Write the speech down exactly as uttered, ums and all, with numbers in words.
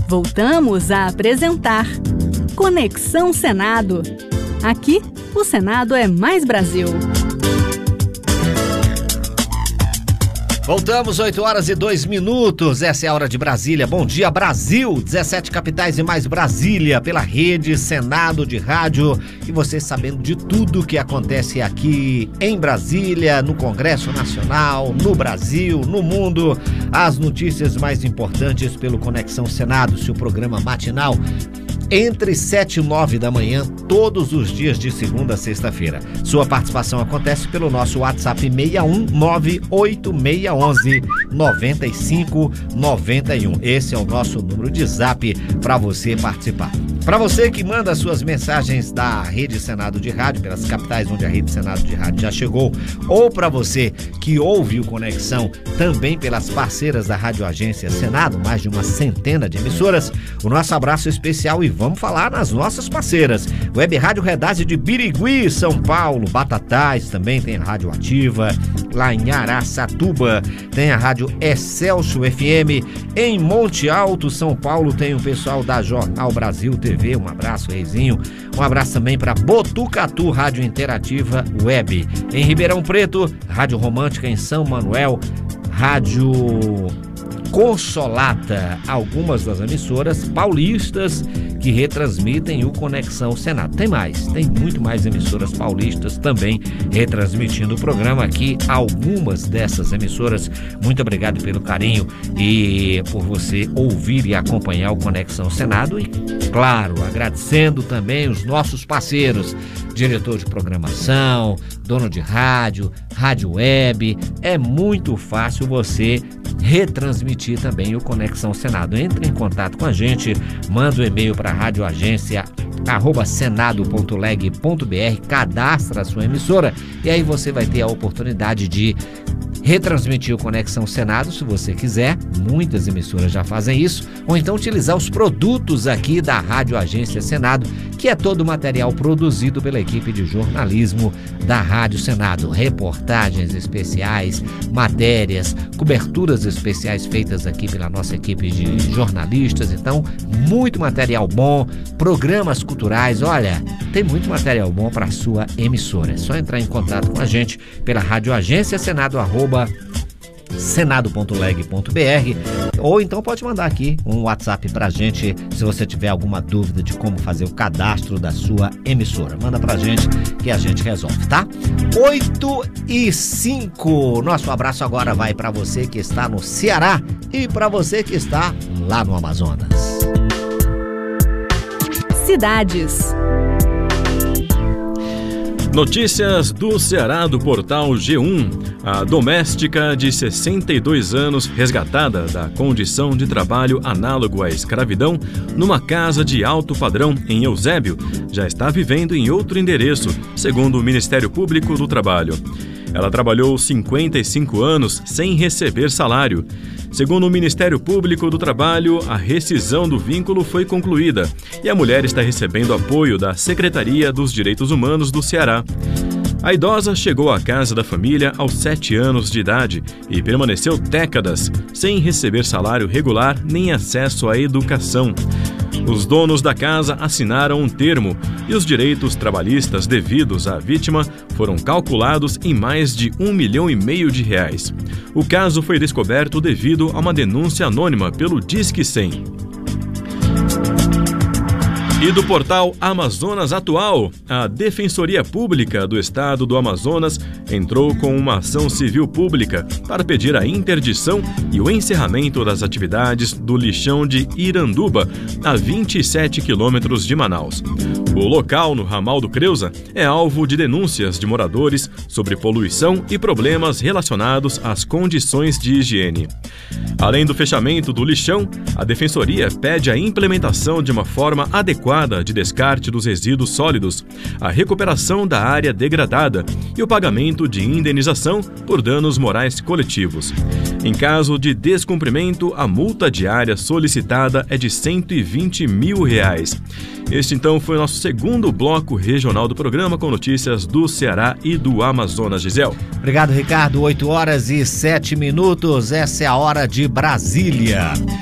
Voltamos a apresentar Conexão Senado. Aqui, o Senado é mais Brasil. Voltamos, oito horas e dois minutos, essa é a hora de Brasília. Bom dia, Brasil, dezessete capitais e mais Brasília, pela rede Senado de Rádio. E você sabendo de tudo que acontece aqui em Brasília, no Congresso Nacional, no Brasil, no mundo. As notícias mais importantes pelo Conexão Senado, seu programa matinal, entre sete e nove da manhã, todos os dias de segunda a sexta-feira. Sua participação acontece pelo nosso WhatsApp seis um nove oito seis um um nove cinco nove um. Esse é o nosso número de zap para você participar. Para você que manda suas mensagens da Rede Senado de Rádio, pelas capitais onde a Rede Senado de Rádio já chegou, ou para você que ouve o Conexão também pelas parceiras da Rádio Agência Senado, mais de uma centena de emissoras, o nosso abraço especial e vamos falar nas nossas parceiras. Web Rádio Redase de Birigui, São Paulo, Batatais, também tem a Rádio Ativa, lá em Araçatuba, tem a Rádio Excelsior F M, em Monte Alto, São Paulo, tem o pessoal da Jornal Brasil T V, um abraço, Reizinho. Um abraço também para Botucatu, Rádio Interativa Web. Em Ribeirão Preto, Rádio Romântica em São Manuel, Rádio Consolata, algumas das emissoras paulistas que retransmitem o Conexão Senado. Tem mais, tem muito mais emissoras paulistas também retransmitindo o programa aqui. Algumas dessas emissoras, muito obrigado pelo carinho e por você ouvir e acompanhar o Conexão Senado. E, claro, agradecendo também os nossos parceiros, diretor de programação, dono de rádio, rádio web. É muito fácil você retransmitir também o Conexão Senado. Entre em contato com a gente, manda um e-mail para radioagência arroba senado ponto leg ponto br, cadastra a sua emissora e aí você vai ter a oportunidade de retransmitir o Conexão Senado, se você quiser. Muitas emissoras já fazem isso. Ou então utilizar os produtos aqui da Rádio Agência Senado, que é todo o material produzido pela equipe de jornalismo da Rádio Senado. Reportagens especiais, matérias, coberturas especiais feitas aqui pela nossa equipe de jornalistas. Então, muito material bom, programas culturais. Olha, tem muito material bom para a sua emissora. É só entrar em contato com a gente pela Rádio Agência Senado, arroba senado ponto leg ponto br, ou então pode mandar aqui um WhatsApp pra gente se você tiver alguma dúvida de como fazer o cadastro da sua emissora. Manda pra gente que a gente resolve, tá? oito e cinco. Nosso abraço agora vai pra você que está no Ceará e pra você que está lá no Amazonas. Cidades. Notícias do Ceará do portal G um. A doméstica de sessenta e dois anos, resgatada da condição de trabalho análogo à escravidão numa casa de alto padrão em Eusébio, já está vivendo em outro endereço, segundo o Ministério Público do Trabalho. Ela trabalhou cinquenta e cinco anos sem receber salário. Segundo o Ministério Público do Trabalho, a rescisão do vínculo foi concluída e a mulher está recebendo apoio da Secretaria dos Direitos Humanos do Ceará. A idosa chegou à casa da família aos sete anos de idade e permaneceu décadas sem receber salário regular nem acesso à educação. Os donos da casa assinaram um termo e os direitos trabalhistas devidos à vítima foram calculados em mais de um milhão e meio de reais. O caso foi descoberto devido a uma denúncia anônima pelo Disque cem. E do portal Amazonas Atual, a Defensoria Pública do Estado do Amazonas entrou com uma ação civil pública para pedir a interdição e o encerramento das atividades do lixão de Iranduba, a vinte e sete quilômetros de Manaus. O local, no ramal do Creuza, é alvo de denúncias de moradores sobre poluição e problemas relacionados às condições de higiene. Além do fechamento do lixão, a Defensoria pede a implementação de uma forma adequada de descarte dos resíduos sólidos, a recuperação da área degradada e o pagamento de indenização por danos morais coletivos. Em caso de descumprimento, a multa diária solicitada é de cento e vinte mil reais. Este então foi o nosso segundo bloco regional do programa com notícias do Ceará e do Amazonas. Gisele. Obrigado, Ricardo. oito horas e sete minutos. Essa é a hora de Brasília.